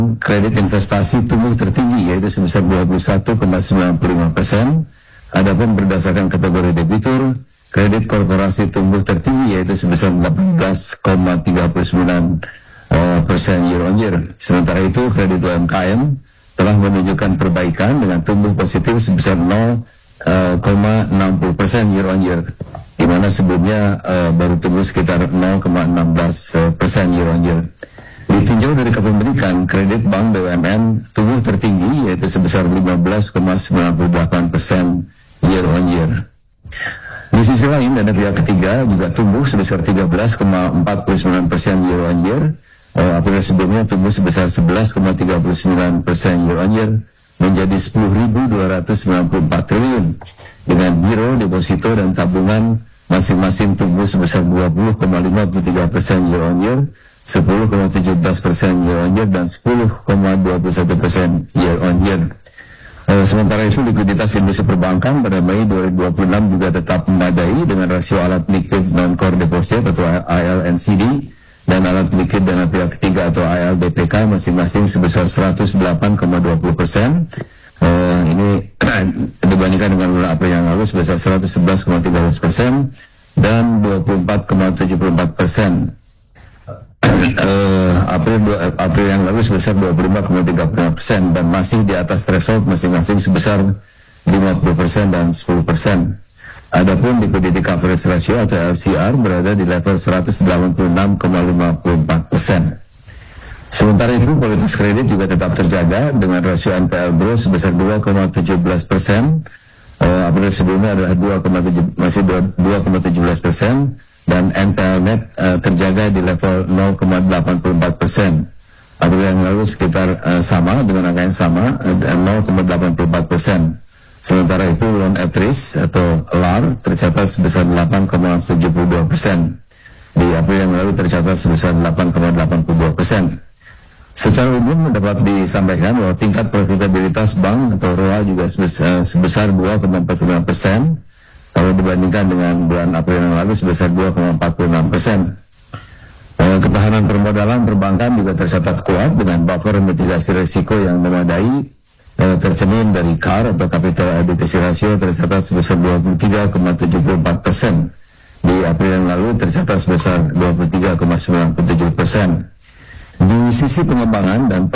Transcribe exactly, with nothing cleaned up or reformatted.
kredit investasi tumbuh tertinggi yaitu sebesar dua puluh satu koma sembilan puluh lima persen. Adapun berdasarkan kategori debitur, kredit korporasi tumbuh tertinggi yaitu sebesar delapan belas koma tiga puluh sembilan persen year on year. Sementara itu kredit U M K M telah menunjukkan perbaikan dengan tumbuh positif sebesar nol koma enam puluh persen year on year, di mana sebelumnya uh, baru tumbuh sekitar nol koma enam belas persen year on year. Ditinjau dari kepemilikan, kredit bank B U M N tumbuh tertinggi yaitu sebesar lima belas koma sembilan puluh delapan persen year on year. Di sisi lain, dana pihak ketiga juga tumbuh sebesar tiga belas koma empat puluh sembilan persen year on year. Uh, April sebelumnya tumbuh sebesar sebelas koma tiga puluh sembilan persen year on year menjadi sepuluh ribu dua ratus sembilan puluh empat triliun, dengan giro, deposito, dan tabungan masing-masing tumbuh sebesar dua puluh koma lima puluh tiga persen year on year, sepuluh koma tujuh belas persen year on year, dan sepuluh koma dua puluh satu persen year on year. Uh, sementara itu, likuiditas industri perbankan pada Mei dua ribu dua puluh enam juga tetap memadai dengan rasio alat liquid non-core deposit atau I L N C D dan alat liquid dana pihak ketiga atau I L D P K masing-masing sebesar seratus delapan koma dua puluh persen. Uh, ini dibandingkan dengan bulan April yang lalu sebesar seratus sebelas koma tiga belas persen dan dua puluh empat koma tujuh puluh empat persen. Uh, April, April yang lalu sebesar dua puluh lima koma tiga puluh lima persen dan masih di atas threshold masing-masing sebesar lima puluh persen dan sepuluh persen. Adapun liquidity coverage ratio atau L C R berada di level seratus delapan puluh enam koma lima puluh empat persen. Sementara itu, kualitas kredit juga tetap terjaga dengan rasio N P L gross sebesar dua koma tujuh belas persen. Uh, April sebelumnya adalah dua koma tujuh masih dua koma tujuh belas persen dan N P L net uh, terjaga di level nol koma delapan puluh empat persen. April yang lalu sekitar uh, sama dengan angka yang sama uh, nol koma delapan puluh empat persen. Sementara itu loan at risk atau L A R tercatat sebesar delapan koma tujuh puluh dua persen. Di April yang lalu tercatat sebesar delapan koma delapan puluh dua persen. Secara umum dapat disampaikan bahwa tingkat profitabilitas bank atau R O A juga sebesar, sebesar dua koma empat puluh lima persen kalau dibandingkan dengan bulan April yang lalu sebesar dua koma empat puluh enam persen. Eh, ketahanan permodalan perbankan juga tercatat kuat dengan buffer mitigasi risiko yang memadai. Eh, tercermin dari C A R atau Capital Adequacy Ratio tercatat sebesar dua puluh tiga koma tujuh puluh empat persen. Di April yang lalu tercatat sebesar dua puluh tiga koma sembilan puluh tujuh persen. Di sisi pengembangan dan